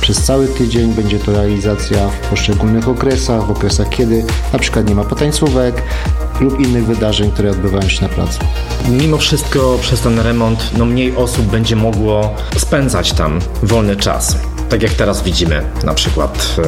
przez cały tydzień. Będzie to realizacja w poszczególnych okresach, w okresach kiedy na przykład nie ma potańcówek lub innych wydarzeń, które odbywają się na placu. Mimo wszystko przez ten remont mniej osób będzie mogło spędzać tam wolny czas. Tak jak teraz widzimy, na przykład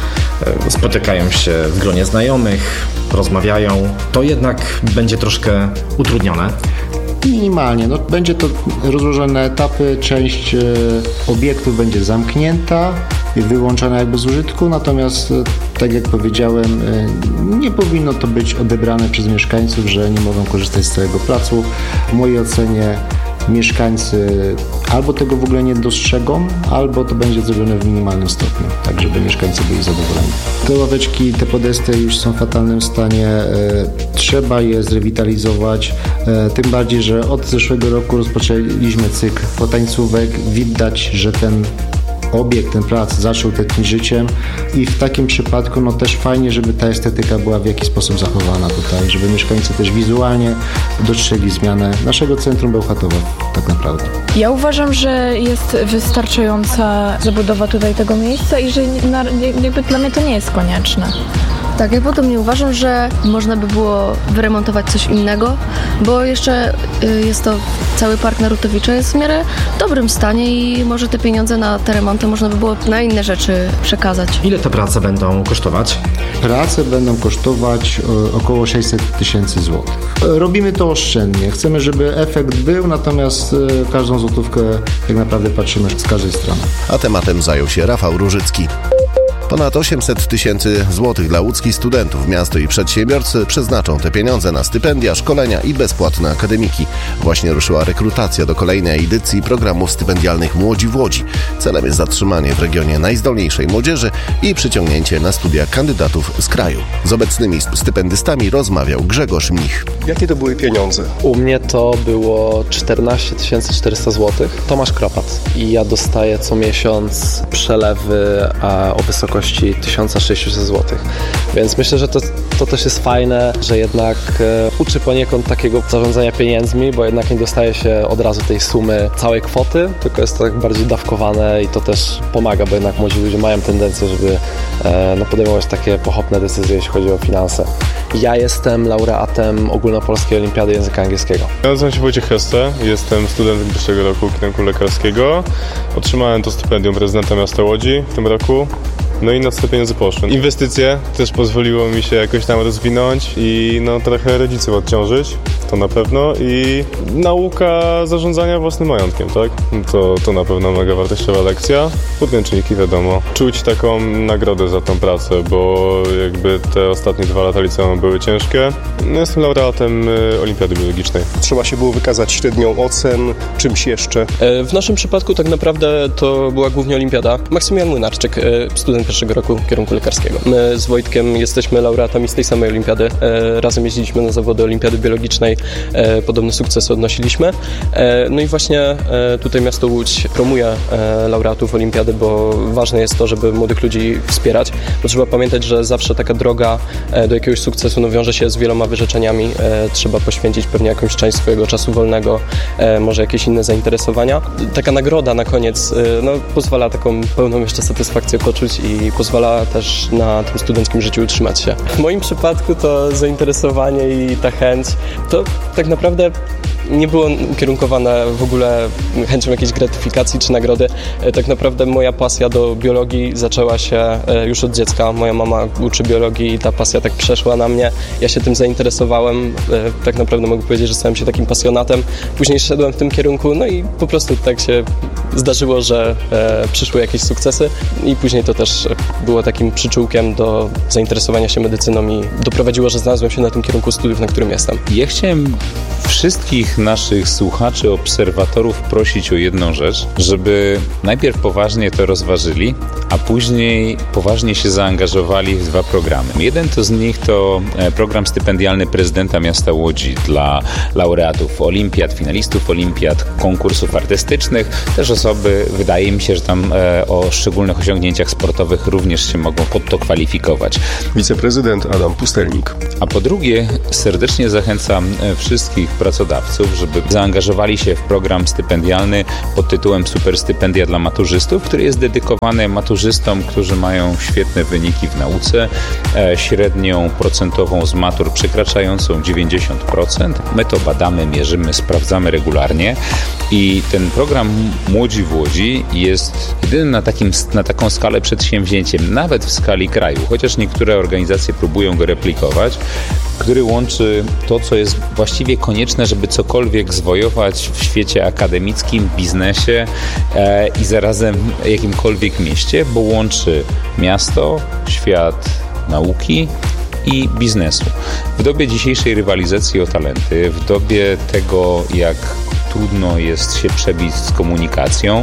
spotykają się w gronie znajomych, rozmawiają. To jednak będzie troszkę utrudnione. Minimalnie. Będzie to rozłożone na etapy. Część obiektów będzie zamknięta i wyłączona jakby z użytku, natomiast tak jak powiedziałem, nie powinno to być odebrane przez mieszkańców, że nie mogą korzystać z całego placu. W mojej ocenie mieszkańcy albo tego w ogóle nie dostrzegą, albo to będzie zrobione w minimalnym stopniu, tak żeby mieszkańcy byli zadowoleni. Te ławeczki, te podesty już są w fatalnym stanie, trzeba je zrewitalizować, tym bardziej, że od zeszłego roku rozpoczęliśmy cykl potańcówek. Widać, że ten obiekt, ten plac zaczął tętnić życiem i w takim przypadku też fajnie, żeby ta estetyka była w jakiś sposób zachowana tutaj, żeby mieszkańcy też wizualnie dostrzegli zmianę naszego centrum Bełchatowa tak naprawdę. Ja uważam, że jest wystarczająca zabudowa tutaj tego miejsca i że jakby dla mnie to nie jest konieczne. Tak, ja podobnie uważam, że można by było wyremontować coś innego, bo jeszcze jest to cały park Narutowicza jest w miarę dobrym stanie i może te pieniądze na te remonty można by było na inne rzeczy przekazać. Ile te prace będą kosztować? Prace będą kosztować około 600 000 złotych. Robimy to oszczędnie. Chcemy, żeby efekt był, natomiast każdą złotówkę tak naprawdę patrzymy z każdej strony. A tematem zajął się Rafał Różycki. Ponad 800 000 złotych dla łódzkich studentów. Miasto i przedsiębiorcy przeznaczą te pieniądze na stypendia, szkolenia i bezpłatne akademiki. Właśnie ruszyła rekrutacja do kolejnej edycji programów stypendialnych Młodzi w Łodzi. Celem jest zatrzymanie w regionie najzdolniejszej młodzieży i przyciągnięcie na studia kandydatów z kraju. Z obecnymi stypendystami rozmawiał Grzegorz Mnich. Jakie to były pieniądze? U mnie to było 14 400 zł. Tomasz Kropat. I ja dostaję co miesiąc przelewy o wysokości 1600 zł. Więc myślę, że to też jest fajne, że jednak uczy poniekąd takiego zarządzania pieniędzmi, bo jednak nie dostaje się od razu tej sumy całej kwoty, tylko jest to tak bardziej dawkowane i to też pomaga, bo jednak młodzi ludzie mają tendencję, żeby podejmować takie pochopne decyzje, jeśli chodzi o finanse. Ja jestem laureatem Ogólnopolskiej Olimpiady Języka Angielskiego. Ja nazywam się Wojciech Hesse, jestem studentem pierwszego roku kierunku lekarskiego. Otrzymałem to stypendium prezydenta miasta Łodzi w tym roku. No i na co te pieniądze poszły. Inwestycje też pozwoliło mi się jakoś tam rozwinąć i trochę rodziców odciążyć, to na pewno. I nauka zarządzania własnym majątkiem, tak? To na pewno mega wartościowa lekcja. Podręczniki, wiadomo. Czuć taką nagrodę za tą pracę, bo jakby te ostatnie 2 lata liceum były ciężkie. Jestem laureatem Olimpiady Biologicznej. Trzeba się było wykazać średnią ocen, czymś jeszcze? W naszym przypadku tak naprawdę to była głównie olimpiada. Maksymilian Młynarczyk, student pierwszego roku kierunku lekarskiego. My z Wojtkiem jesteśmy laureatami z tej samej olimpiady. Razem jeździliśmy na zawody Olimpiady Biologicznej. Podobne sukcesy odnosiliśmy. No i właśnie tutaj miasto Łódź promuje laureatów olimpiady, bo ważne jest to, żeby młodych ludzi wspierać. Bo trzeba pamiętać, że zawsze taka droga do jakiegoś sukcesu wiąże się z wieloma wyrzeczeniami. Trzeba poświęcić pewnie jakąś część swojego czasu wolnego, może jakieś inne zainteresowania. Taka nagroda na koniec pozwala taką pełną jeszcze satysfakcję poczuć i pozwala też na tym studenckim życiu utrzymać się. W moim przypadku to zainteresowanie i ta chęć to tak naprawdę nie było ukierunkowane w ogóle chęcią jakiejś gratyfikacji czy nagrody. Tak naprawdę moja pasja do biologii zaczęła się już od dziecka. Moja mama uczy biologii i ta pasja tak przeszła na mnie. Ja się tym zainteresowałem. Tak naprawdę mogę powiedzieć, że stałem się takim pasjonatem. Później szedłem w tym kierunku, no i po prostu tak się zdarzyło, że przyszły jakieś sukcesy i później to też było takim przyczółkiem do zainteresowania się medycyną i doprowadziło, że znalazłem się na tym kierunku studiów, na którym jestem. Ja chciałem wszystkich naszych słuchaczy, obserwatorów prosić o jedną rzecz, żeby najpierw poważnie to rozważyli, a później poważnie się zaangażowali w 2 programy. Jeden z nich to program stypendialny prezydenta miasta Łodzi dla laureatów olimpiad, finalistów olimpiad, konkursów artystycznych. Też osoby, wydaje mi się, że tam o szczególnych osiągnięciach sportowych również się mogą pod to kwalifikować. Wiceprezydent Adam Pustelnik. A po drugie, serdecznie zachęcam wszystkich pracodawców studentów, żeby zaangażowali się w program stypendialny pod tytułem Super Stypendia dla maturzystów, który jest dedykowany maturzystom, którzy mają świetne wyniki w nauce, średnią procentową z matur przekraczającą 90%. My to badamy, mierzymy, sprawdzamy regularnie i ten program Młodzi w Łodzi jest jedynym na taką skalę przedsięwzięciem, nawet w skali kraju, chociaż niektóre organizacje próbują go replikować, który łączy to, co jest właściwie konieczne, żeby cokolwiek zwojować w świecie akademickim, biznesie i zarazem jakimkolwiek mieście, bo łączy miasto, świat nauki i biznesu. W dobie dzisiejszej rywalizacji o talenty, w dobie tego, jak trudno jest się przebić z komunikacją,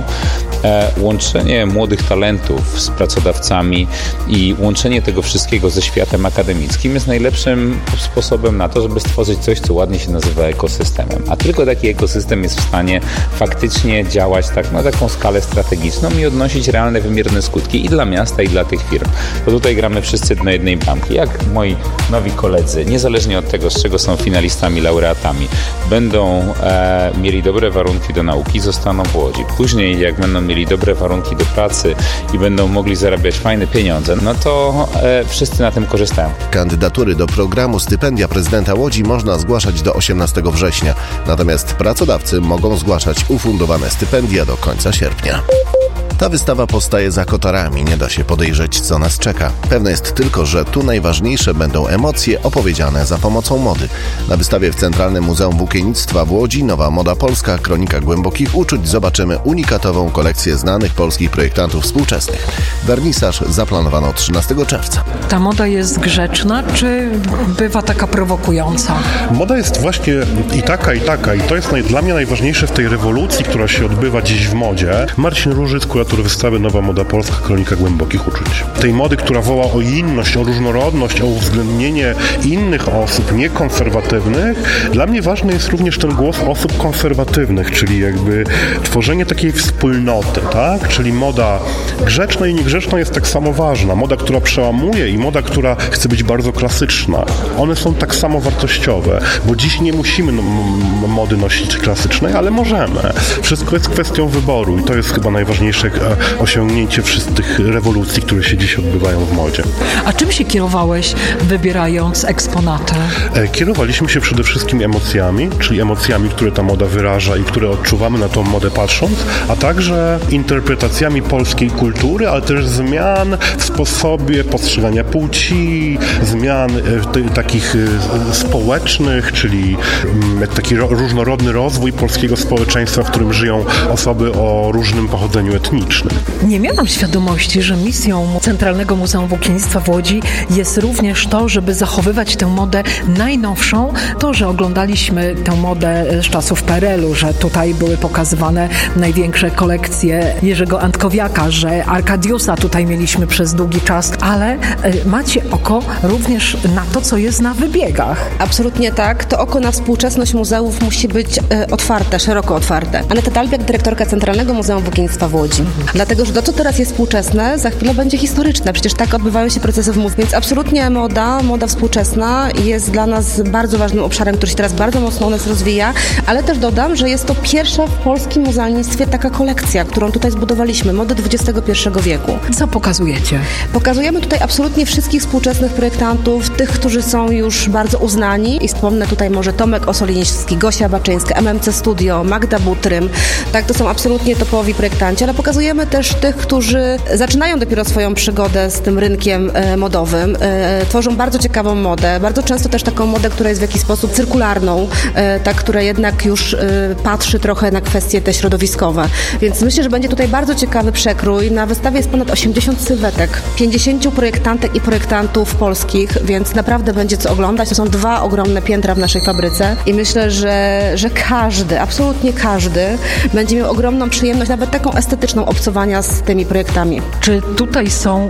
łączenie młodych talentów z pracodawcami i łączenie tego wszystkiego ze światem akademickim jest najlepszym sposobem na to, żeby stworzyć coś, co ładnie się nazywa ekosystemem. A tylko taki ekosystem jest w stanie faktycznie działać tak na taką skalę strategiczną i odnosić realne, wymierne skutki i dla miasta, i dla tych firm. Bo tutaj gramy wszyscy do jednej bramki. Jak moi nowi koledzy, niezależnie od tego, z czego są finalistami, laureatami, będą mieli dobre warunki do nauki, zostaną w Łodzi. Później, jak będą mieli dobre warunki do pracy i będą mogli zarabiać fajne pieniądze, no to wszyscy na tym korzystają. Kandydatury do programu Stypendia Prezydenta Łodzi można zgłaszać do 18 września, natomiast pracodawcy mogą zgłaszać ufundowane stypendia do końca sierpnia. Ta wystawa powstaje za kotarami, nie da się podejrzeć, co nas czeka. Pewne jest tylko, że tu najważniejsze będą emocje opowiedziane za pomocą mody. Na wystawie w Centralnym Muzeum Włókiennictwa w Łodzi Nowa Moda Polska, Kronika Głębokich Uczuć zobaczymy unikatową kolekcję znanych polskich projektantów współczesnych. Wernisaż zaplanowano 13 czerwca. Ta moda jest grzeczna, czy bywa taka prowokująca? Moda jest właśnie i taka. I to jest dla mnie najważniejsze w tej rewolucji, która się odbywa dziś w modzie. Marcin Różyc, kurator wystawy Nowa Moda Polska, Kronika Głębokich Uczuć. Tej mody, która woła o inność, o różnorodność, o uwzględnienie innych osób, niekonserwatywnych. Dla mnie ważny jest również ten głos osób konserwatywnych, czyli jakby tworzenie takiej wspólnoty, tak? Czyli moda grzeczna i niegrzeczna jest tak samo ważna. Moda, która przełamuje i moda, która chce być bardzo klasyczna. One są tak samo wartościowe, bo dziś nie musimy mody nosić klasycznej, ale możemy. Wszystko jest kwestią wyboru i to jest chyba najważniejsze osiągnięcie wszystkich rewolucji, które się dziś odbywają w modzie. A czym się kierowałeś, wybierając eksponaty? Kierowaliśmy się przede wszystkim emocjami, czyli emocjami, które ta moda wyraża i które odczuwamy na tą modę patrząc, a także interpretacjami polskiej kultury, ale też zmian w sposobie postrzegania płci, zmian takich społecznych, czyli taki różnorodny rozwój polskiego społeczeństwa, w którym żyją osoby o różnym pochodzeniu etnicznym. Nie miałam świadomości, że misją Centralnego Muzeum Włókiennictwa w Łodzi jest również to, żeby zachowywać tę modę najnowszą. To, że oglądaliśmy tę modę z czasów PRL-u, że tutaj były pokazywane największe kolekcje Jerzego Antkowiaka, że Arkadiusa tutaj mieliśmy przez długi czas, ale macie oko również na to, co jest na wybiegach. Absolutnie tak. To oko na współczesność muzeów musi być otwarte, szeroko otwarte. Aneta Dalbiak, dyrektorka Centralnego Muzeum Włókiennictwa w Łodzi. Dlatego, że to, co teraz jest współczesne, za chwilę będzie historyczne. Przecież tak odbywają się procesy w muzeum. Więc absolutnie moda współczesna jest dla nas bardzo ważnym obszarem, który się teraz bardzo mocno u nas rozwija, ale też dodam, że jest to pierwsza w polskim muzealnictwie taka kolekcja, którą tutaj zbudowaliśmy, mody XXI wieku. Co pokazujecie? Pokazujemy tutaj absolutnie wszystkich współczesnych projektantów, tych, którzy są już bardzo uznani i wspomnę tutaj może Tomek Osoliński, Gosia Baczyńska, MMC Studio, Magda Butrym. Tak, to są absolutnie topowi projektanci, ale pokazujemy też tych, którzy zaczynają dopiero swoją przygodę z tym rynkiem modowym, tworzą bardzo ciekawą modę, bardzo często też taką modę, która jest w jakiś sposób cyrkularną, tak, która jednak już patrzy trochę na kwestie te środowiskowe. Więc myślę, że będzie tutaj bardzo ciekawy przekrój. Na wystawie jest ponad 80 sylwetek, 50 projektantek i projektantów polskich, więc naprawdę będzie co oglądać. To są 2 ogromne piętra w naszej fabryce i myślę, że każdy, absolutnie każdy będzie miał ogromną przyjemność, nawet taką estetyczną obcowania z tymi projektami. Czy tutaj są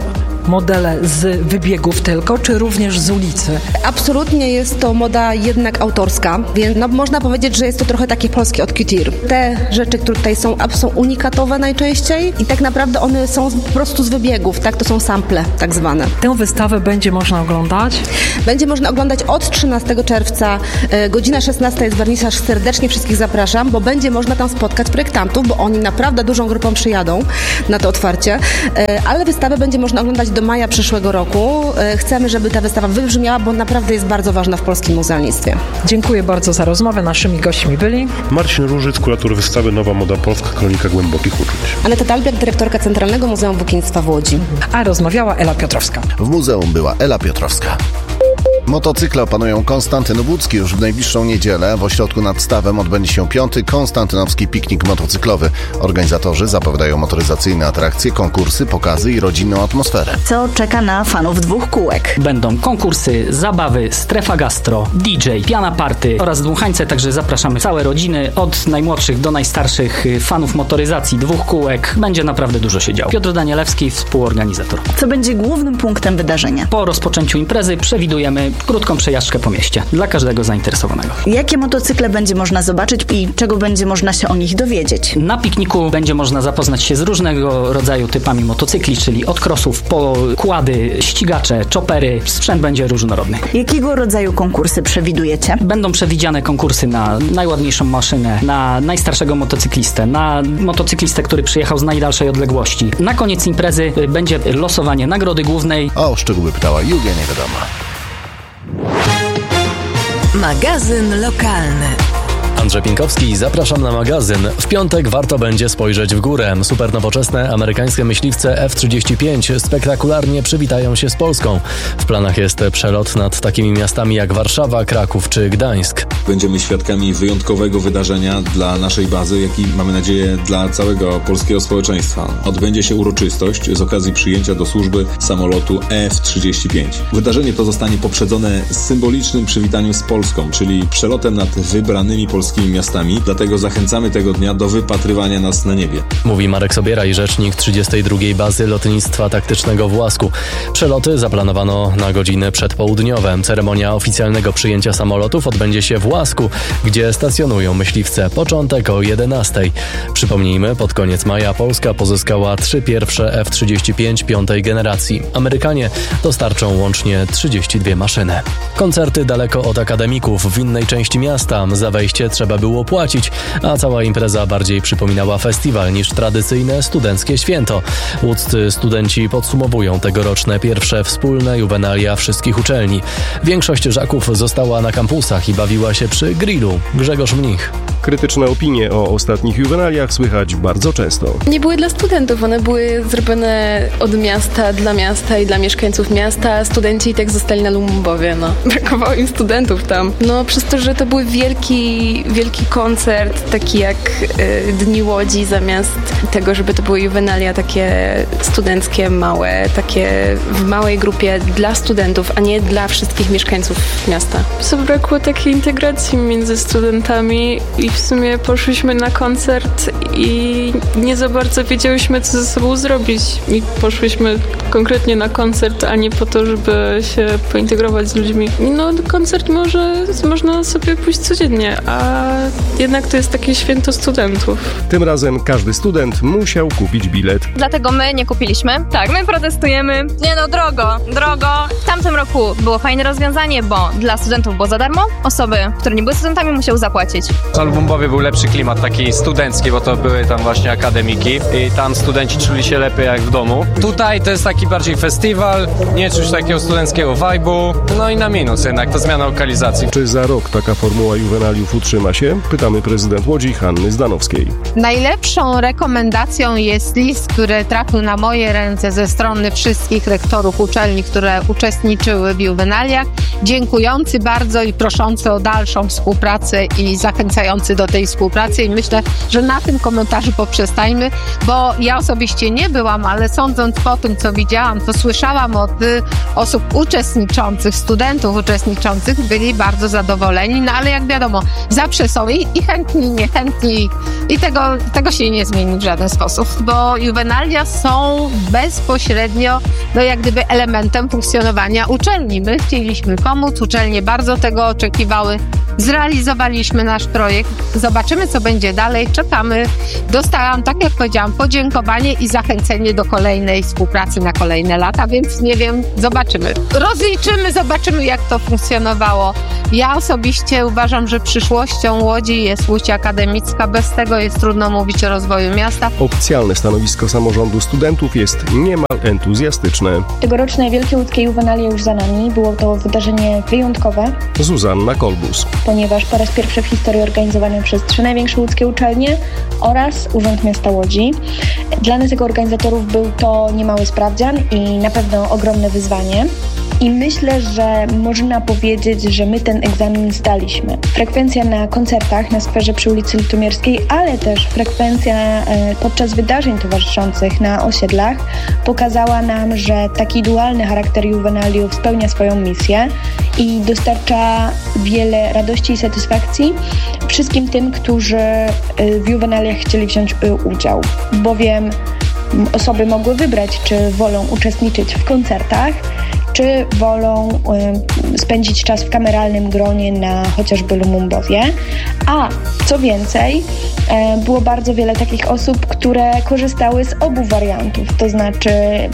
modele z wybiegów tylko, czy również z ulicy? Absolutnie jest to moda jednak autorska, więc można powiedzieć, że jest to trochę takie polskie haute couture. Te rzeczy, które tutaj są unikatowe najczęściej i tak naprawdę one są po prostu z wybiegów, tak? To są sample tak zwane. Tę wystawę będzie można oglądać? Będzie można oglądać od 13 czerwca, godzina 16 jest wernisaż, serdecznie wszystkich zapraszam, bo będzie można tam spotkać projektantów, bo oni naprawdę dużą grupą przyjadą na to otwarcie, ale wystawę będzie można oglądać do maja przyszłego roku. Chcemy, żeby ta wystawa wybrzmiała, bo naprawdę jest bardzo ważna w polskim muzealnictwie. Dziękuję bardzo za rozmowę. Naszymi gośćmi byli Marcin Różyc, kurator wystawy Nowa Moda Polska, kronika głębokich uczuć. Aneta Dalbiak, dyrektorka Centralnego Muzeum Włókiennictwa w Łodzi. A rozmawiała Ela Piotrowska. W muzeum była Ela Piotrowska. Motocykle opanują Konstantynów Łódzki. Już w najbliższą niedzielę w ośrodku nad Stawem odbędzie się 5. konstantynowski piknik motocyklowy. Organizatorzy zapowiadają motoryzacyjne atrakcje, konkursy, pokazy i rodzinną atmosferę. Co czeka na fanów dwóch kółek? Będą konkursy, zabawy, strefa gastro, DJ, piana party oraz dmuchańce, także zapraszamy całe rodziny, od najmłodszych do najstarszych fanów motoryzacji dwóch kółek. Będzie naprawdę dużo się działo. Piotr Danielewski, współorganizator. Co będzie głównym punktem wydarzenia? Po rozpoczęciu imprezy przewidujemy krótką przejażdżkę po mieście dla każdego zainteresowanego. Jakie motocykle będzie można zobaczyć i czego będzie można się o nich dowiedzieć? Na pikniku będzie można zapoznać się z różnego rodzaju typami motocykli, czyli od crossów po kłady, ścigacze, chopery. Sprzęt będzie różnorodny. Jakiego rodzaju konkursy przewidujecie? Będą przewidziane konkursy na najładniejszą maszynę, na najstarszego motocyklistę, na motocyklistę, który przyjechał z najdalszej odległości. Na koniec imprezy będzie losowanie nagrody głównej. O szczegóły pytała Julia Niewiadoma. Magazyn lokalny. Andrzej Pinkowski, zapraszam na magazyn. W piątek warto będzie spojrzeć w górę. Supernowoczesne amerykańskie myśliwce F-35 spektakularnie przywitają się z Polską. W planach jest przelot nad takimi miastami jak Warszawa, Kraków czy Gdańsk. Będziemy świadkami wyjątkowego wydarzenia dla naszej bazy, jak i mamy nadzieję dla całego polskiego społeczeństwa. Odbędzie się uroczystość z okazji przyjęcia do służby samolotu F-35. Wydarzenie to zostanie poprzedzone symbolicznym przywitaniem z Polską, czyli przelotem nad wybranymi polskimi miastami, dlatego zachęcamy tego dnia do wypatrywania nas na niebie. Mówi Marek Sobieraj, rzecznik 32. Bazy Lotnictwa Taktycznego w Łasku. Przeloty zaplanowano na godziny przedpołudniowe. Ceremonia oficjalnego przyjęcia samolotów odbędzie się w Łasku, gdzie stacjonują myśliwce. Początek o 11:00. Przypomnijmy, pod koniec maja Polska pozyskała 3 pierwsze F-35 piątej generacji. Amerykanie dostarczą łącznie 32 maszyny. Koncerty daleko od akademików w innej części miasta. Za wejście trzeba było płacić, a cała impreza bardziej przypominała festiwal niż tradycyjne studenckie święto. Łódzcy studenci podsumowują tegoroczne pierwsze wspólne juwenalia wszystkich uczelni. Większość żaków została na kampusach i bawiła się przy grillu. Grzegorz Mnich. Krytyczne opinie o ostatnich juwenaliach słychać bardzo często. Nie były dla studentów, one były zrobione od miasta i dla mieszkańców miasta. Studenci i tak zostali na Lumumbowie, Brakowało im studentów tam. Przez to, że to był wielki koncert, taki jak Dni Łodzi, zamiast tego, żeby to były juwenalia takie studenckie, małe, takie w małej grupie dla studentów, a nie dla wszystkich mieszkańców miasta. Zabrakło takiej integracji między studentami i w sumie poszliśmy na koncert i nie za bardzo wiedziałyśmy, co ze sobą zrobić. I poszliśmy konkretnie na koncert, a nie po to, żeby się pointegrować z ludźmi. Koncert można sobie pójść codziennie, a jednak to jest takie święto studentów. Tym razem każdy student musiał kupić bilet. Dlatego my nie kupiliśmy. Tak, my protestujemy. Drogo. W tamtym roku było fajne rozwiązanie, bo dla studentów było za darmo. Osoby, które nie były studentami, musiały zapłacić. Na Lumumbowie był lepszy klimat, taki studencki, bo to były tam właśnie akademiki i tam studenci czuli się lepiej jak w domu. Tutaj to jest taki bardziej festiwal, nie czuć takiego studenckiego vibe'u, i na minus jednak, to zmiana lokalizacji. Czy za rok taka formuła juwenaliów utrzyma się? Pytamy prezydent Łodzi Hanny Zdanowskiej. Najlepszą rekomendacją jest list, który trafił na moje ręce ze strony wszystkich rektorów uczelni, które uczestniczyły w juwenaliach dziękujący bardzo i proszący o dalszą współpracę i zachęcający do tej współpracy i myślę, że na tym komentarzu poprzestajmy, bo ja osobiście nie byłam, ale sądząc po tym, co widziałam, to słyszałam od osób uczestniczących, studentów uczestniczących, byli bardzo zadowoleni, no ale jak wiadomo, zawsze są i chętni, i niechętni i tego się nie zmieni w żaden sposób, bo juwenalia są bezpośrednio jak gdyby elementem funkcjonowania uczelni. My chcieliśmy pomóc, uczelnie bardzo tego oczekiwały, zrealizowaliśmy nasz projekt, zobaczymy, co będzie dalej, czekamy. Dostałam, tak jak powiedziałam, podziękowanie i zachęcenie do kolejnej współpracy na kolejne lata, więc nie wiem, zobaczymy. Rozliczymy, zobaczymy, jak to funkcjonowało. Ja osobiście uważam, że przyszłością Łodzi jest Łódź Akademicka. Bez tego jest trudno mówić o rozwoju miasta. Oficjalne stanowisko samorządu studentów jest niemal entuzjastyczne. Tegoroczne Wielkie Łódzkie Juwenalie już za nami. Było to wydarzenie wyjątkowe. Zuzanna Kolbus. Ponieważ po raz pierwszy w historii organizowane przez 3 największe łódzkie uczelnie oraz Urząd Miasta Łodzi. Dla nas jako organizatorów był to niemały sprawdzian i na pewno ogromne wyzwanie. I myślę, że można powiedzieć, że my ten egzamin zdaliśmy. Frekwencja na koncertach na skwerze przy ulicy Litomierskiej, ale też frekwencja podczas wydarzeń towarzyszących na osiedlach pokazała nam, że taki dualny charakter juwenaliów spełnia swoją misję i dostarcza wiele radości i satysfakcji wszystkim tym, którzy w juwenaliach chcieli wziąć udział. Bowiem osoby mogły wybrać, czy wolą uczestniczyć w koncertach, czy wolą spędzić czas w kameralnym gronie na chociażby Lumumbowie. A co więcej, było bardzo wiele takich osób, które korzystały z obu wariantów, to znaczy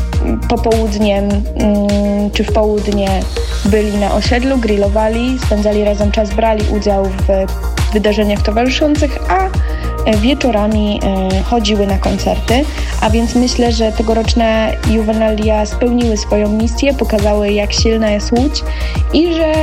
popołudniem czy w południe byli na osiedlu, grillowali, spędzali razem czas, brali udział w wydarzeniach towarzyszących, a wieczorami chodziły na koncerty, a więc myślę, że tegoroczne juwenalia spełniły swoją misję, pokazały, jak silna jest Łódź i że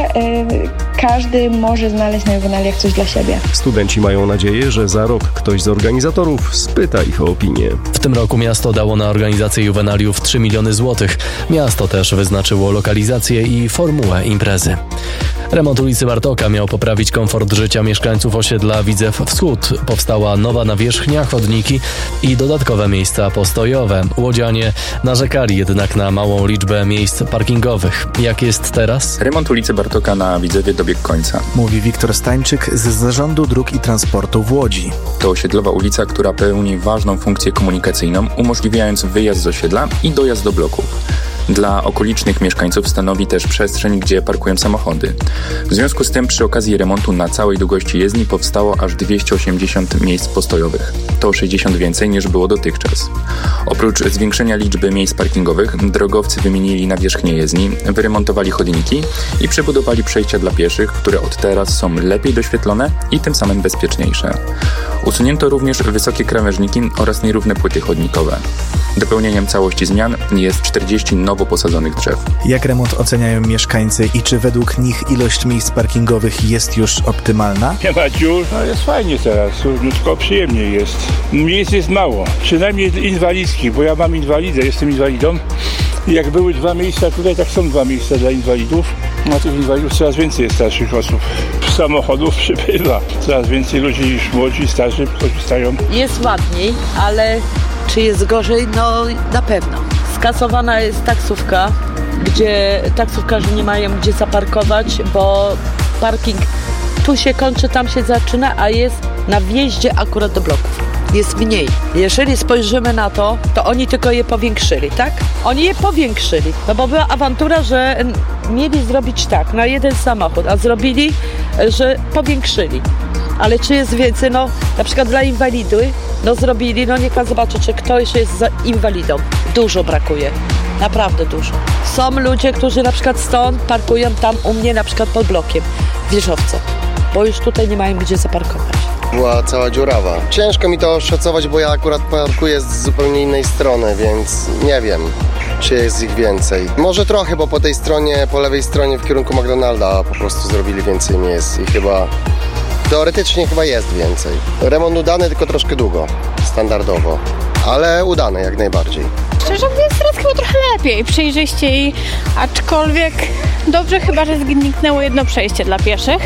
każdy może znaleźć na juwenaliach coś dla siebie. Studenci mają nadzieję, że za rok ktoś z organizatorów spyta ich o opinię. W tym roku miasto dało na organizację juwenaliów 3 miliony złotych. Miasto też wyznaczyło lokalizację i formułę imprezy. Remont ulicy Bartoka miał poprawić komfort życia mieszkańców osiedla Widzew Wschód. Powstała nowa nawierzchnia, chodniki i dodatkowe miejsca postojowe. Łodzianie narzekali jednak na małą liczbę miejsc parkingowych. Jak jest teraz? Remont ulicy Bartoka na Widzewie dobiegł końca. Mówi Wiktor Stańczyk z Zarządu Dróg i Transportu w Łodzi. To osiedlowa ulica, która pełni ważną funkcję komunikacyjną, umożliwiając wyjazd z osiedla i dojazd do bloków. Dla okolicznych mieszkańców stanowi też przestrzeń, gdzie parkują samochody. W związku z tym przy okazji remontu na całej długości jezdni powstało aż 280 miejsc postojowych. To 60 więcej niż było dotychczas. Oprócz zwiększenia liczby miejsc parkingowych, drogowcy wymienili nawierzchnię jezdni, wyremontowali chodniki i przebudowali przejścia dla pieszych, które od teraz są lepiej doświetlone i tym samym bezpieczniejsze. Usunięto również wysokie krawężniki oraz nierówne płyty chodnikowe. Dopełnieniem całości zmian jest 40 nowo posadzonych drzew. Jak remont oceniają mieszkańcy i czy według nich ilość miejsc parkingowych jest już optymalna? Nie ma dziur, no jest fajnie teraz, równiutko, przyjemniej jest. Miejsc jest mało, przynajmniej inwalidzkich, bo ja mam inwalidę, jestem inwalidą. I jak były 2 miejsca tutaj, tak są 2 miejsca dla inwalidów. A tych inwalidów coraz więcej jest starszych osób. Samochodów przybywa. Coraz więcej ludzi niż młodzi, starzy korzystają. Jest ładniej, ale czy jest gorzej? No na pewno. Skasowana jest taksówka, gdzie taksówkarze nie mają gdzie zaparkować, bo parking tu się kończy, tam się zaczyna, a jest na wjeździe akurat do bloków. Jest mniej. Jeżeli spojrzymy na to, to oni tylko je powiększyli, tak? Oni je powiększyli, no bo była awantura, że mieli zrobić tak, na jeden samochód, a zrobili, że powiększyli. Ale czy jest więcej? No na przykład dla inwalidów, no zrobili, no niech pan zobaczy, czy ktoś jest za inwalidą. Dużo brakuje. Naprawdę dużo. Są ludzie, którzy na przykład stąd parkują tam u mnie na przykład pod blokiem w Wieżowcu, bo już tutaj nie mają gdzie zaparkować. Była cała dziurawa. Ciężko mi to oszacować, bo ja akurat parkuję z zupełnie innej strony, więc nie wiem, czy jest ich więcej. Może trochę, bo po tej stronie, po lewej stronie w kierunku McDonalda po prostu zrobili więcej miejsc i chyba teoretycznie chyba jest więcej. Remont udany, tylko troszkę długo, standardowo, ale udany jak najbardziej. Szczerze mówiąc, teraz chyba trochę lepiej, przejrzyściej, aczkolwiek dobrze chyba, że zniknęło jedno przejście dla pieszych,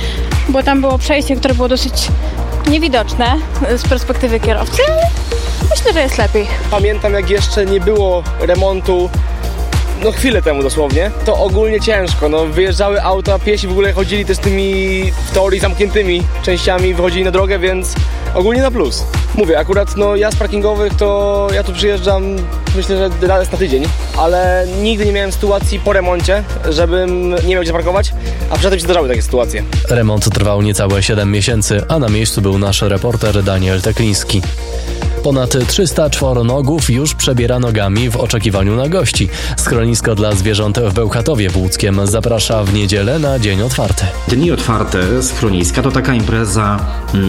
bo tam było przejście, które było dosyć niewidoczne z perspektywy kierowcy, ale myślę, że jest lepiej. Pamiętam, jak jeszcze nie było remontu, chwilę temu dosłownie, to ogólnie ciężko, wyjeżdżały auta, piesi w ogóle chodzili też tymi w teorii zamkniętymi częściami, wychodzili na drogę, więc ogólnie na plus. Mówię, akurat jazd parkingowych to ja tu przyjeżdżam, myślę, że raz na tydzień, ale nigdy nie miałem sytuacji po remoncie, żebym nie miał gdzie parkować, a poza tym się zdarzały takie sytuacje. Remont trwał niecałe 7 miesięcy, a na miejscu był nasz reporter Daniel Tekliński. Ponad 300 czworonogów już przebiera nogami w oczekiwaniu na gości. Schronisko dla zwierząt w Bełchatowie Łódzkiem zaprasza w niedzielę na dzień otwarty. Dni otwarte schroniska to taka impreza,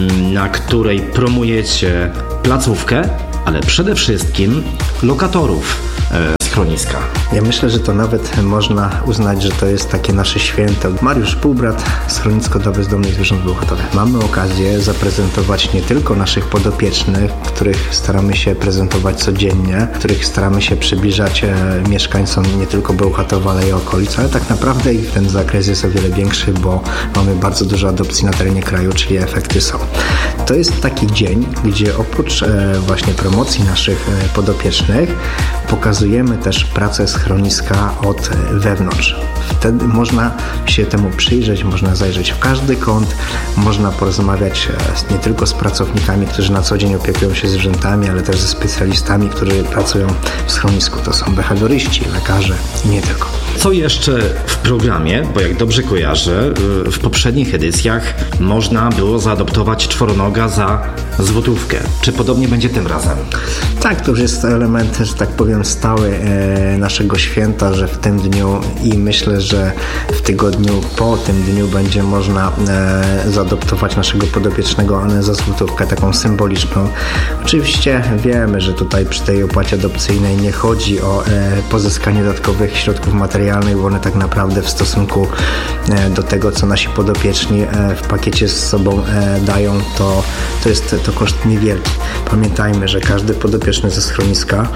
na której promujecie placówkę, ale przede wszystkim lokatorów schroniska. Ja myślę, że to nawet można uznać, że to jest takie nasze święto. Mariusz Półbrat, Schronisko dla Bezdomnych Zwierząt w Bełchatowie. Mamy okazję zaprezentować nie tylko naszych podopiecznych, których staramy się prezentować codziennie, których staramy się przybliżać mieszkańcom nie tylko Bełchatowa, ale i okolic, ale tak naprawdę ich ten zakres jest o wiele większy, bo mamy bardzo dużo adopcji na terenie kraju, czyli efekty są. To jest taki dzień, gdzie oprócz właśnie promocji naszych podopiecznych pokazujemy też pracę schroniska od wewnątrz. Wtedy można się temu przyjrzeć, można zajrzeć w każdy kąt, można porozmawiać nie tylko z pracownikami, którzy na co dzień opiekują się zwierzętami, ale też ze specjalistami, którzy pracują w schronisku. To są behawioryści, lekarze i nie tylko. Co jeszcze w programie, bo jak dobrze kojarzę, w poprzednich edycjach można było zaadoptować czworonoga za złotówkę. Czy podobnie będzie tym razem? Tak, to już jest element, że tak powiem, stały naszego święta, że w tym dniu i myślę, że w tygodniu po tym dniu będzie można zaadoptować naszego podopiecznego, ale za złotówkę, taką symboliczną. Oczywiście wiemy, że tutaj przy tej opłacie adopcyjnej nie chodzi o pozyskanie dodatkowych środków materialnych, bo one tak naprawdę w stosunku do tego, co nasi podopieczni w pakiecie z sobą dają, to jest to koszt niewielki. Pamiętajmy, że każdy podopieczny ze schroniska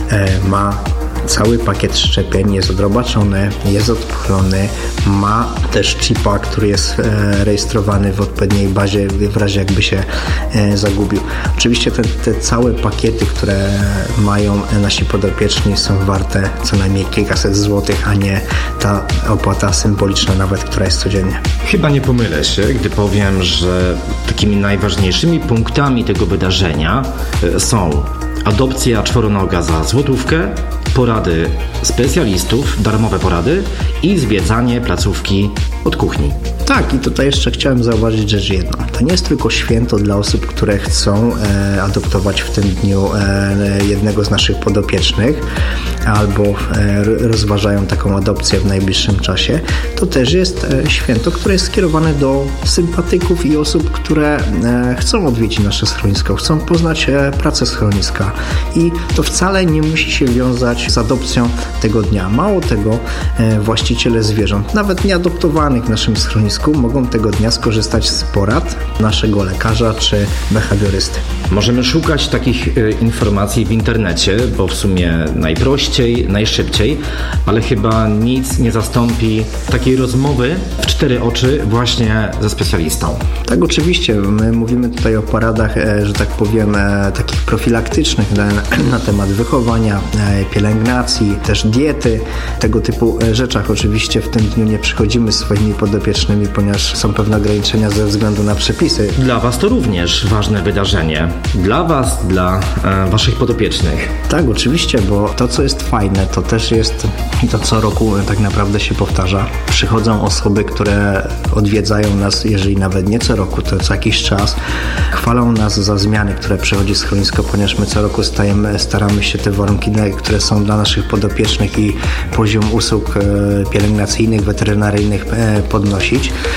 ma cały pakiet szczepień, jest odrobaczony, jest odpchlony, ma też chipa, który jest rejestrowany w odpowiedniej bazie w razie jakby się zagubił. Oczywiście te całe pakiety, które mają nasi podopieczni, są warte co najmniej kilkaset złotych, a nie ta opłata symboliczna nawet, która jest codziennie. Chyba nie pomylę się, gdy powiem, że takimi najważniejszymi punktami tego wydarzenia są adopcja czworonoga za złotówkę, porady specjalistów, darmowe porady i zwiedzanie placówki od kuchni. Tak, i tutaj jeszcze chciałem zauważyć rzecz jedną. To nie jest tylko święto dla osób, które chcą adoptować w tym dniu jednego z naszych podopiecznych albo rozważają taką adopcję w najbliższym czasie. To też jest święto, które jest skierowane do sympatyków i osób, które chcą odwiedzić nasze schronisko, chcą poznać pracę schroniska i to wcale nie musi się wiązać z adopcją tego dnia. Mało tego, właściciele zwierząt, nawet nieadoptowanych w naszym schronisku, mogą tego dnia skorzystać z porad naszego lekarza czy behawiorysty. Możemy szukać takich informacji w internecie, bo w sumie najprościej, najszybciej, ale chyba nic nie zastąpi takiej rozmowy w 4 oczy właśnie ze specjalistą. Tak, oczywiście. My mówimy tutaj o poradach, że tak powiem, takich profilaktycznych na temat wychowania, pielęgnacji, też diety, tego typu rzeczach. Oczywiście w tym dniu nie przychodzimy z swoimi podopiecznymi, ponieważ są pewne ograniczenia ze względu na przepisy. Dla Was to również ważne wydarzenie. Dla Was, dla Waszych podopiecznych. Tak, oczywiście, bo to, co jest fajne, to też jest i to co roku tak naprawdę się powtarza. Przychodzą osoby, które odwiedzają nas, jeżeli nawet nie co roku, to co jakiś czas. Chwalą nas za zmiany, które przychodzi schronisko, ponieważ my co roku staramy się te warunki, które są dla naszych podopiecznych i poziom usług pielęgnacyjnych, weterynaryjnych podnosić.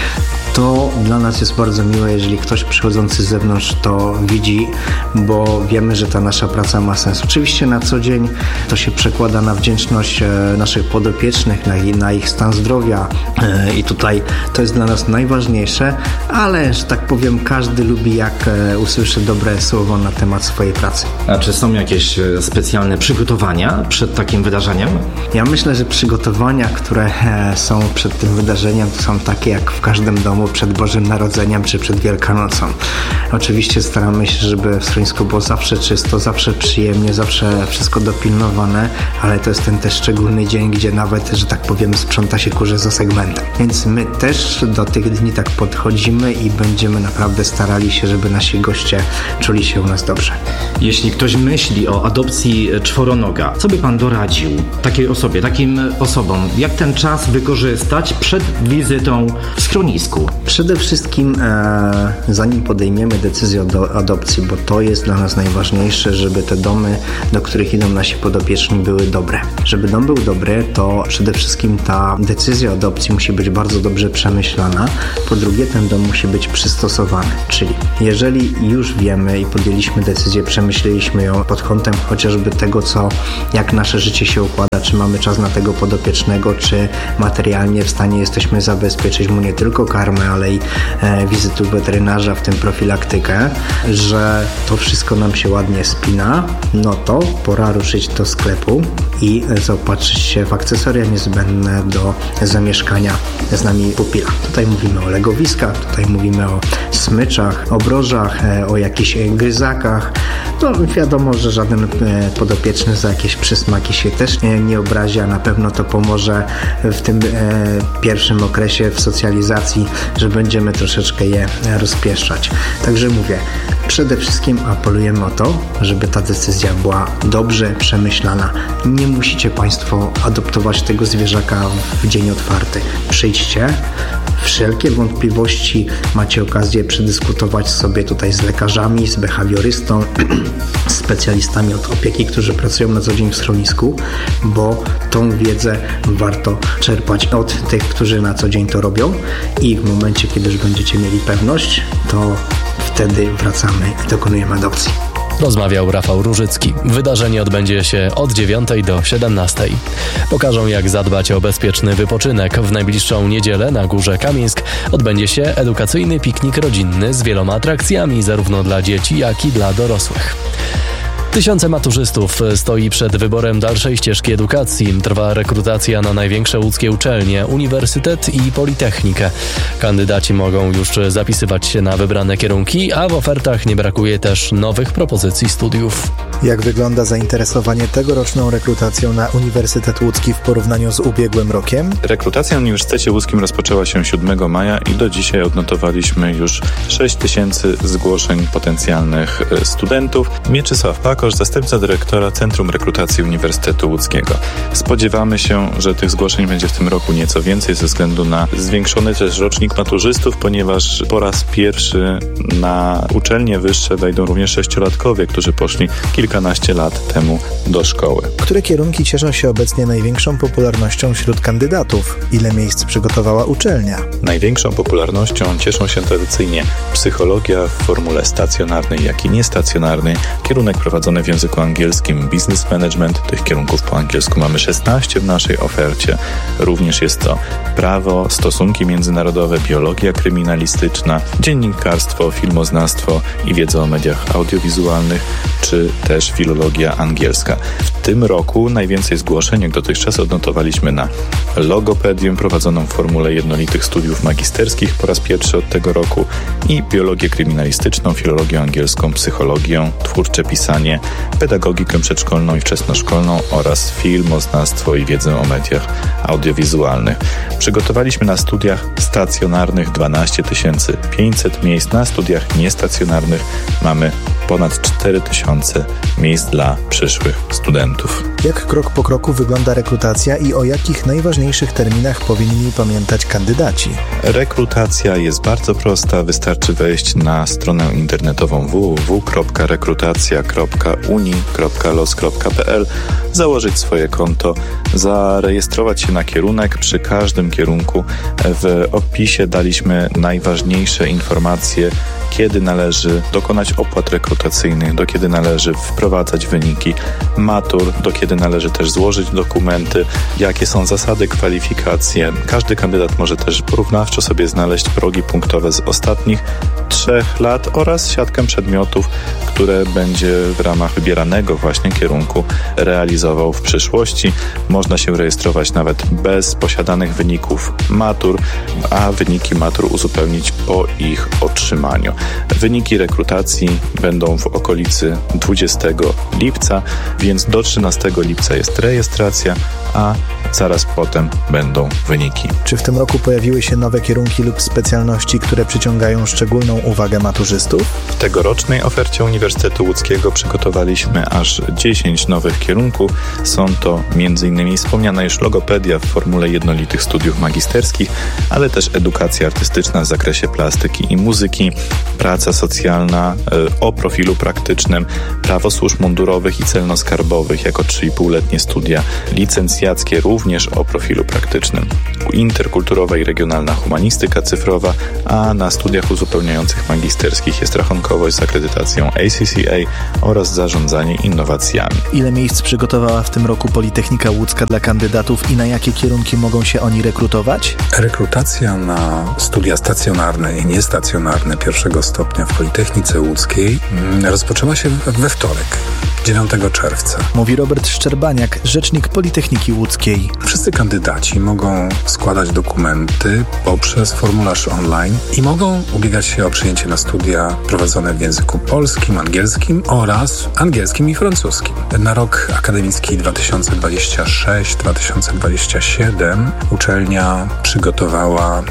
To dla nas jest bardzo miłe, jeżeli ktoś przychodzący z zewnątrz to widzi, bo wiemy, że ta nasza praca ma sens. Oczywiście na co dzień to się przekłada na wdzięczność naszych podopiecznych, na ich stan zdrowia i tutaj to jest dla nas najważniejsze, ale, że tak powiem, każdy lubi, jak usłyszy dobre słowo na temat swojej pracy. A czy są jakieś specjalne przygotowania przed takim wydarzeniem? Ja myślę, że przygotowania, które są przed tym wydarzeniem, to są takie jak w każdym domu przed Bożym Narodzeniem czy przed Wielkanocą. Oczywiście staramy się, żeby w schronisku było zawsze czysto, zawsze przyjemnie, zawsze wszystko dopilnowane, ale to jest ten też szczególny dzień, gdzie nawet, że tak powiem, sprząta się kurze za segmentem. Więc my też do tych dni tak podchodzimy i będziemy naprawdę starali się, żeby nasi goście czuli się u nas dobrze. Jeśli ktoś myśli o adopcji czworonoga, co by Pan doradził takiej osobie, takim osobom? Jak ten czas wykorzystać przed wizytą w schronisku? Przede wszystkim zanim podejmiemy decyzję o adopcji, bo to jest dla nas najważniejsze, żeby te domy, do których idą nasi podopieczni, były dobre. Żeby dom był dobry, to przede wszystkim ta decyzja o adopcji musi być bardzo dobrze przemyślana. Po drugie, ten dom musi być przystosowany. Czyli jeżeli już wiemy i podjęliśmy decyzję, przemyśleliśmy ją pod kątem chociażby tego, jak nasze życie się układa, czy mamy czas na tego podopiecznego, czy materialnie w stanie jesteśmy zabezpieczyć mu nie tylko karmę, ale i wizytę weterynarza, w tym profilaktykę, że to wszystko nam się ładnie spina, no to pora ruszyć do sklepu i zaopatrzyć się w akcesoria niezbędne do zamieszkania z nami pupila. Tutaj mówimy o legowiskach, tutaj mówimy o smyczach, obrożach, o jakichś gryzakach. No wiadomo, że żaden podopieczny za jakieś przysmaki się też nie obrazi, a na pewno to pomoże w tym pierwszym okresie w socjalizacji, że będziemy troszeczkę je rozpieszczać. Także mówię, przede wszystkim apelujemy o to, żeby ta decyzja była dobrze przemyślana. Nie musicie Państwo adoptować tego zwierzaka w dzień otwarty. Przyjdźcie, wszelkie wątpliwości macie okazję przedyskutować sobie tutaj z lekarzami, z behawiorystą, z specjalistami od opieki, którzy pracują na co dzień w schronisku, bo tą wiedzę warto czerpać od tych, którzy na co dzień to robią i w momencie, kiedy już będziecie mieli pewność, to wtedy wracamy i dokonujemy adopcji. Rozmawiał Rafał Różycki. Wydarzenie odbędzie się od 9 do 17. Pokażą, jak zadbać o bezpieczny wypoczynek. W najbliższą niedzielę na Górze Kamieńsk odbędzie się edukacyjny piknik rodzinny z wieloma atrakcjami, zarówno dla dzieci, jak i dla dorosłych. Tysiące maturzystów stoi przed wyborem dalszej ścieżki edukacji. Trwa rekrutacja na największe łódzkie uczelnie, uniwersytet i politechnikę. Kandydaci mogą już zapisywać się na wybrane kierunki, a w ofertach nie brakuje też nowych propozycji studiów. Jak wygląda zainteresowanie tegoroczną rekrutacją na Uniwersytet Łódzki w porównaniu z ubiegłym rokiem? Rekrutacja na Uniwersytecie Łódzkim rozpoczęła się 7 maja i do dzisiaj odnotowaliśmy już 6 000 zgłoszeń potencjalnych studentów. Mieczysław Pakosz, zastępca dyrektora Centrum Rekrutacji Uniwersytetu Łódzkiego. Spodziewamy się, że tych zgłoszeń będzie w tym roku nieco więcej ze względu na zwiększony też rocznik maturzystów, ponieważ po raz pierwszy na uczelnie wyższe wejdą również 6-latkowie, którzy poszli kilkanaście lat temu do szkoły. Które kierunki cieszą się obecnie największą popularnością wśród kandydatów? Ile miejsc przygotowała uczelnia? Największą popularnością cieszą się tradycyjnie psychologia w formule stacjonarnej, jak i niestacjonarnej, kierunek prowadzony w języku angielskim, business management. Tych kierunków po angielsku mamy 16 w naszej ofercie. Również jest to prawo, stosunki międzynarodowe, biologia kryminalistyczna, dziennikarstwo, filmoznawstwo i wiedza o mediach audiowizualnych, czy też filologia angielska. W tym roku najwięcej zgłoszeń, jak dotychczas, odnotowaliśmy na logopedię prowadzoną w formule jednolitych studiów magisterskich po raz pierwszy od tego roku i biologię kryminalistyczną, filologię angielską, psychologię, twórcze pisanie, pedagogikę przedszkolną i wczesnoszkolną oraz filmoznawstwo i wiedzę o mediach audiowizualnych. Przygotowaliśmy na studiach stacjonarnych 12 500 miejsc, na studiach niestacjonarnych mamy ponad 4000 miejsc dla przyszłych studentów. Jak krok po kroku wygląda rekrutacja i o jakich najważniejszych terminach powinni pamiętać kandydaci? Rekrutacja jest bardzo prosta. Wystarczy wejść na stronę internetową www.rekrutacja.uni.los.pl, założyć swoje konto, zarejestrować się na kierunek. Przy każdym kierunku w opisie daliśmy najważniejsze informacje, kiedy należy dokonać opłat rekrutacyjnych, do kiedy należy wprowadzać wyniki matur, do kiedy należy też złożyć dokumenty, jakie są zasady, kwalifikacje. Każdy kandydat może też porównawczo sobie znaleźć progi punktowe z ostatnich 3 lat oraz siatkę przedmiotów, które będzie w ramach wybieranego właśnie kierunku realizował w przyszłości. Można się rejestrować nawet bez posiadanych wyników matur, a wyniki matur uzupełnić po ich otrzymaniu. Wyniki rekrutacji będą w okolicy 20 lipca, więc do 13 lipca jest rejestracja, a zaraz potem będą wyniki. Czy w tym roku pojawiły się nowe kierunki lub specjalności, które przyciągają szczególną uwagę maturzystów? W tegorocznej ofercie Uniwersytetu Łódzkiego przygotowaliśmy aż 10 nowych kierunków. Są to m.in. wspomniana już logopedia w formule jednolitych studiów magisterskich, ale też edukacja artystyczna w zakresie plastyki i muzyki, praca socjalna o profilu praktycznym, prawo służb mundurowych i celno-skarbowych jako 3,5-letnie studia licencjackie również o profilu praktycznym, interkulturowa i regionalna humanistyka cyfrowa, a na studiach uzupełniających magisterskich jest rachunkowość z akredytacją ACCA oraz zarządzanie innowacjami. Ile miejsc przygotowała w tym roku Politechnika Łódzka dla kandydatów i na jakie kierunki mogą się oni rekrutować? Rekrutacja na studia stacjonarne i niestacjonarne pierwszego stopnia w Politechnice Łódzkiej rozpoczęła się we wtorek, 9 czerwca. Mówi Robert Szczerbaniak, rzecznik Politechniki Łódzkiej. Wszyscy kandydaci mogą składać dokumenty poprzez formularz online i mogą ubiegać się o przyjęcie na studia prowadzone w języku polskim, angielskim oraz angielskim i francuskim. Na rok akademicki 2026-2027 uczelnia przygotowała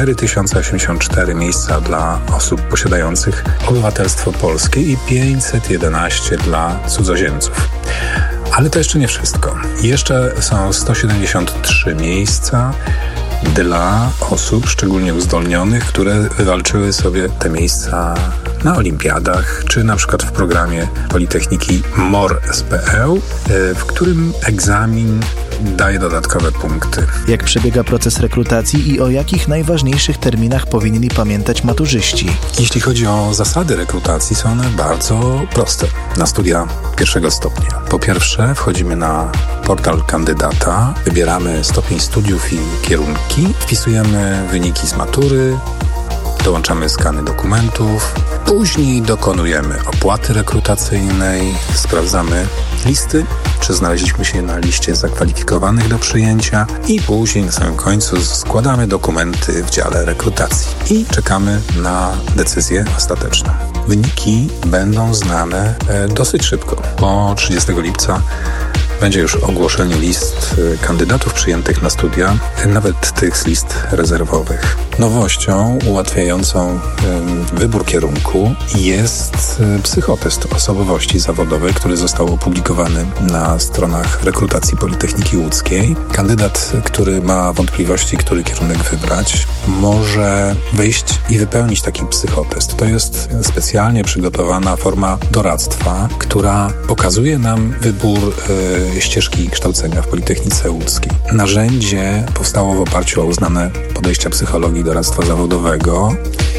4084 miejsca dla osób posiadających obywatelstwo polskie i 511 dla cudzoziemców. Ale to jeszcze nie wszystko. Jeszcze są 173 miejsca dla osób szczególnie uzdolnionych, które wywalczyły sobie te miejsca na olimpiadach, czy na przykład w programie Politechniki MOR-SPE, w którym egzamin daje dodatkowe punkty. Jak przebiega proces rekrutacji i o jakich najważniejszych terminach powinni pamiętać maturzyści? Jeśli chodzi o zasady rekrutacji, są one bardzo proste na studia pierwszego stopnia. Po pierwsze, wchodzimy na portal kandydata, wybieramy stopień studiów i kierunki, wpisujemy wyniki z matury, dołączamy skany dokumentów, później dokonujemy opłaty rekrutacyjnej, sprawdzamy listy, czy znaleźliśmy się na liście zakwalifikowanych do przyjęcia i później na samym końcu składamy dokumenty w dziale rekrutacji i czekamy na decyzję ostateczną. Wyniki będą znane dosyć szybko. Po 30 lipca będzie już ogłoszenie list kandydatów przyjętych na studia, nawet tych z list rezerwowych. Nowością ułatwiającą wybór kierunku jest psychotest osobowości zawodowej, który został opublikowany na stronach rekrutacji Politechniki Łódzkiej. Kandydat, który ma wątpliwości, który kierunek wybrać, może wyjść i wypełnić taki psychotest. To jest specjalnie przygotowana forma doradztwa, która pokazuje nam wybór ścieżki kształcenia w Politechnice Łódzkiej. Narzędzie powstało w oparciu o uznane podejścia psychologii doradztwa zawodowego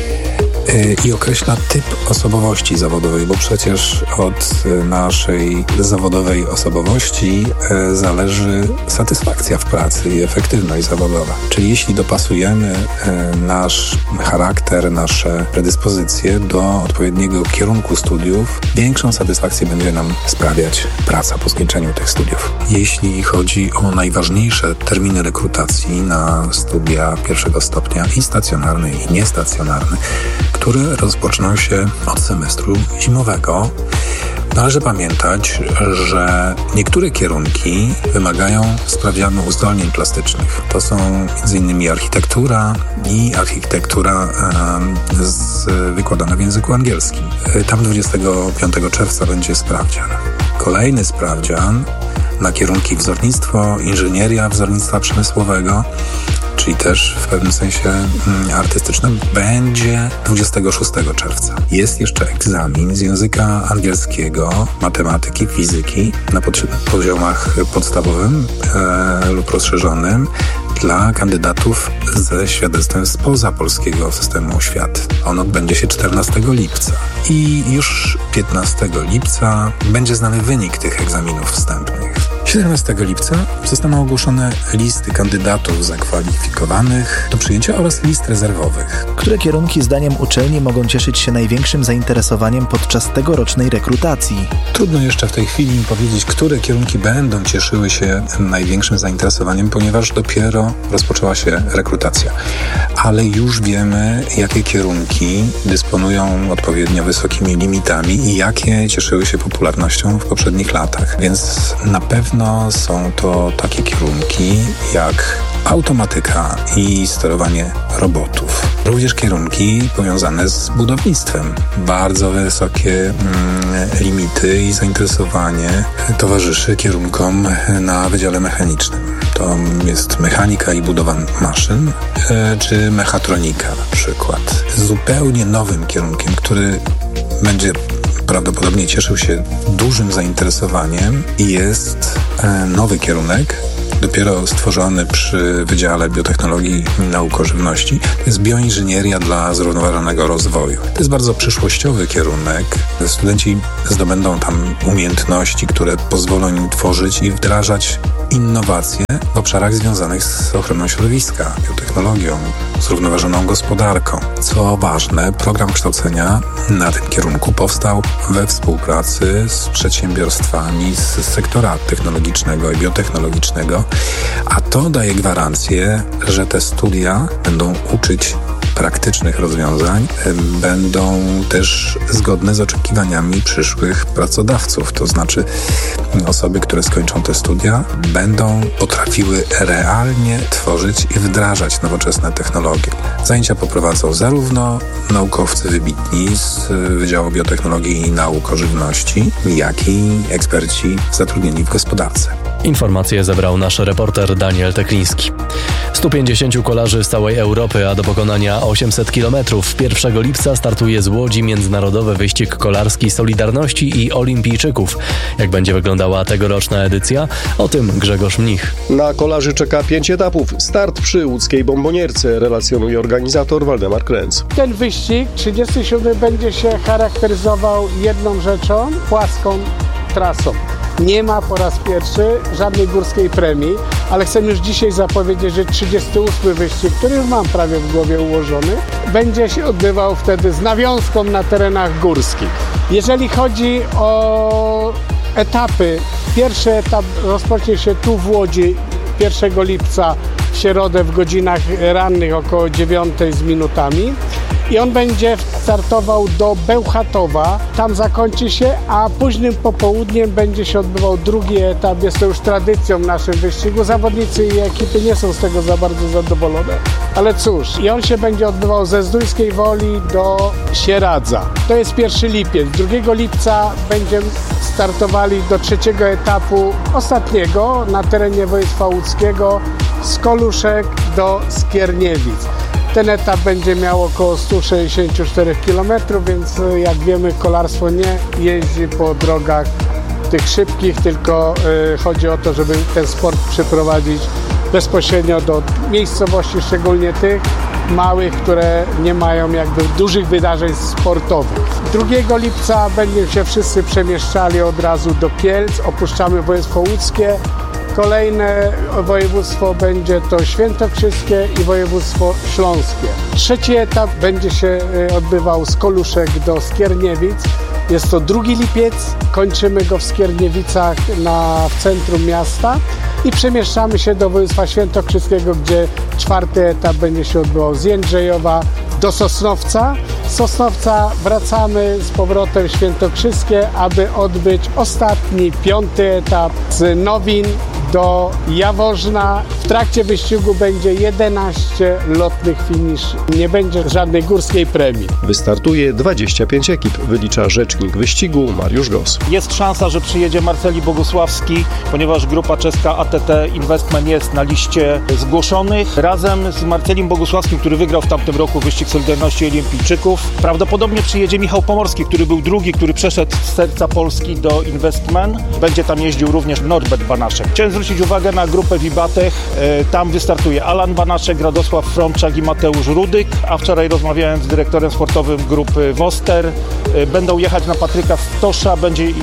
i określa typ osobowości zawodowej, bo przecież od naszej zawodowej osobowości zależy satysfakcja w pracy i efektywność zawodowa. Czyli jeśli dopasujemy nasz charakter, nasze predyspozycje do odpowiedniego kierunku studiów, większą satysfakcję będzie nam sprawiać praca po skończeniu tych studiów. Jeśli chodzi o najważniejsze terminy rekrutacji na studia pierwszego stopnia i stacjonarne i niestacjonarne, które rozpoczną się od semestru zimowego, Należy pamiętać, że niektóre kierunki wymagają sprawdzianu uzdolnień plastycznych. To są m.in. architektura i architektura wykładana w języku angielskim. Tam 25 czerwca będzie sprawdzian. Kolejny sprawdzian na kierunki wzornictwo, inżynieria wzornictwa przemysłowego, czyli też w pewnym sensie artystycznym, będzie 26 czerwca. Jest jeszcze egzamin z języka angielskiego, matematyki, fizyki na poziomach podstawowym lub rozszerzonym dla kandydatów ze świadectwem spoza polskiego systemu oświaty. On odbędzie się 14 lipca i już 15 lipca będzie znany wynik tych egzaminów wstępnych. 17 lipca zostaną ogłoszone listy kandydatów zakwalifikowanych do przyjęcia oraz list rezerwowych. Które kierunki zdaniem uczelni mogą cieszyć się największym zainteresowaniem podczas tegorocznej rekrutacji? Trudno jeszcze w tej chwili powiedzieć, które kierunki będą cieszyły się największym zainteresowaniem, ponieważ dopiero rozpoczęła się rekrutacja. Ale już wiemy, jakie kierunki dysponują odpowiednio wysokimi limitami i jakie cieszyły się popularnością w poprzednich latach. Więc na pewno są to takie kierunki jak automatyka i sterowanie robotów. Również kierunki powiązane z budownictwem. Bardzo wysokie limity i zainteresowanie towarzyszy kierunkom na Wydziale Mechanicznym. To jest mechanika i budowa maszyn, czy mechatronika na przykład. Zupełnie nowym kierunkiem, który będzie prawdopodobnie cieszył się dużym zainteresowaniem i jest nowy kierunek, dopiero stworzony przy Wydziale Biotechnologii i Nauk o Żywności. To jest bioinżynieria dla zrównoważonego rozwoju. To jest bardzo przyszłościowy kierunek. Studenci zdobędą tam umiejętności, które pozwolą im tworzyć i wdrażać innowacje w obszarach związanych z ochroną środowiska, biotechnologią, zrównoważoną gospodarką. Co ważne, program kształcenia na tym kierunku powstał we współpracy z przedsiębiorstwami z sektora technologicznego i biotechnologicznego, a to daje gwarancję, że te studia będą uczyć praktycznych rozwiązań, będą też zgodne z oczekiwaniami przyszłych pracodawców. To znaczy osoby, które skończą te studia, będą potrafiły realnie tworzyć i wdrażać nowoczesne technologie. Zajęcia poprowadzą zarówno naukowcy wybitni z Wydziału Biotechnologii i Nauk o Żywności, jak i eksperci zatrudnieni w gospodarce. Informacje zebrał nasz reporter Daniel Tekliński. 150 kolarzy z całej Europy, a do pokonania 800 km 1 lipca startuje z Łodzi międzynarodowy wyścig kolarski Solidarności i Olimpijczyków. Jak będzie wyglądała tegoroczna edycja? O tym Grzegorz Mnich. Na kolarzy czeka 5 etapów. Start przy łódzkiej Bombonierce, relacjonuje organizator Waldemar Kręc. Ten wyścig 37 będzie się charakteryzował jedną rzeczą, płaską trasą. Nie ma po raz pierwszy żadnej górskiej premii, ale chcę już dzisiaj zapowiedzieć, że 38 wyścig, który już mam prawie w głowie ułożony, będzie się odbywał wtedy z nawiązką na terenach górskich. Jeżeli chodzi o etapy, pierwszy etap rozpocznie się tu w Łodzi 1 lipca w środę w godzinach rannych około 9 z minutami. I on będzie startował do Bełchatowa, tam zakończy się, a późnym popołudniem będzie się odbywał drugi etap. Jest to już tradycją w naszym wyścigu. Zawodnicy i ekipy nie są z tego za bardzo zadowolone, ale cóż. I on się będzie odbywał ze Zdrójskiej Woli do Sieradza. To jest 1 lipiec. 2 lipca będziemy startowali do trzeciego etapu, ostatniego na terenie województwa łódzkiego, z Koluszek do Skierniewic. Ten etap będzie miał około 164 km, więc jak wiemy, kolarstwo nie jeździ po drogach tych szybkich, tylko chodzi o to, żeby ten sport przeprowadzić bezpośrednio do miejscowości, szczególnie tych małych, które nie mają jakby dużych wydarzeń sportowych. 2 lipca będziemy się wszyscy przemieszczali od razu do Kielc, opuszczamy województwo łódzkie. Kolejne województwo będzie to świętokrzyskie i województwo śląskie. Trzeci etap będzie się odbywał z Koluszek do Skierniewic. Jest to 2 lipiec, kończymy go w Skierniewicach w centrum miasta i przemieszczamy się do województwa świętokrzyskiego, gdzie 4. etap będzie się odbywał z Jędrzejowa do Sosnowca. Z Sosnowca wracamy z powrotem świętokrzyskie, aby odbyć ostatni 5. etap z Nowin do Jaworzna. W trakcie wyścigu będzie 11 lotnych finiszy. Nie będzie żadnej górskiej premii. Wystartuje 25 ekip, wylicza rzecznik wyścigu Mariusz Gos. Jest szansa, że przyjedzie Marceli Bogusławski, ponieważ grupa czeska ATT Investment jest na liście zgłoszonych. Razem z Marcelim Bogusławskim, który wygrał w tamtym roku wyścig Solidarności Olimpijczyków, prawdopodobnie przyjedzie Michał Pomorski, który był drugi, który przeszedł z serca Polski do Investment. Będzie tam jeździł również Norbert Banaszek. Chciałem zwrócić uwagę na grupę Wibatech. Tam wystartuje Alan Banaszek, Radosław Frączak i Mateusz Rudyk, a wczoraj rozmawiałem z dyrektorem sportowym grupy Woster. Będą jechać na Patryka Stosza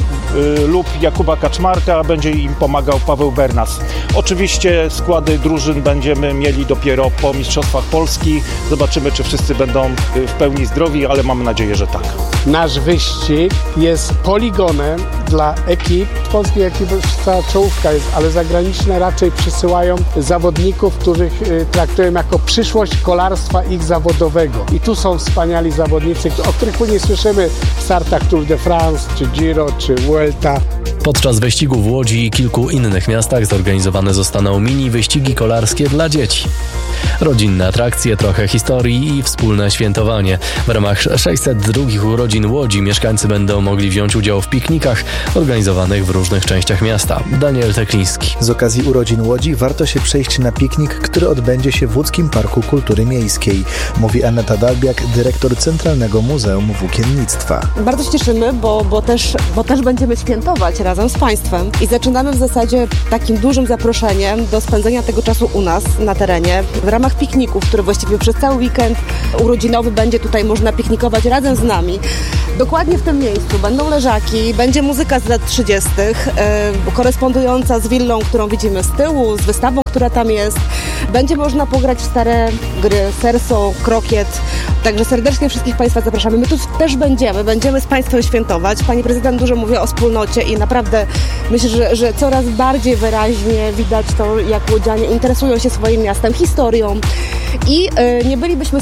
lub Jakuba Kaczmarka, będzie im pomagał Paweł Bernas. Oczywiście składy drużyn będziemy mieli dopiero po Mistrzostwach Polski. Zobaczymy, czy wszyscy będą w pełni zdrowi, ale mamy nadzieję, że tak. Nasz wyścig jest poligonem dla ekip. Polskiej ekipy cała czołówka jest, ale zagraniczne raczej przysyłają zawodników, których traktują jako przyszłość kolarstwa ich zawodowego. I tu są wspaniali zawodnicy, o których później słyszymy w startach Tour de France, czy Giro, czy Vuelta. Podczas wyścigu w Łodzi i kilku innych miastach zorganizowane zostaną mini wyścigi kolarskie dla dzieci. Rodzinne atrakcje, trochę historii i wspólne świętowanie. W ramach 602 urodzin Łodzi mieszkańcy będą mogli wziąć udział w piknikach organizowanych w różnych częściach miasta. Daniel Tekliński. Z okazji urodzin Łodzi warto się przejść na piknik, który odbędzie się w Łódzkim Parku Kultury Miejskiej, mówi Aneta Dalbiak, dyrektor Centralnego Muzeum Włókiennictwa. Bardzo się cieszymy, bo też będziemy świętować razem z Państwem i zaczynamy w zasadzie takim dużym zaproszeniem do spędzenia tego czasu u nas na terenie w ramach pikników, które właściwie przez cały weekend urodzinowy będzie tutaj można piknikować razem z nami. Dokładnie w tym miejscu będą leżaki, będzie muzyka z lat 30., korespondująca z willą, którą widzimy z tyłu, z wystawą, która tam jest. Będzie można pograć w stare gry, serso, krokiet. Także serdecznie wszystkich Państwa zapraszamy. My tu też będziemy z Państwem świętować. Pani prezydent dużo mówi o wspólnocie i naprawdę myślę, że coraz bardziej wyraźnie widać to, jak łodzianie interesują się swoim miastem, historią. I nie bylibyśmy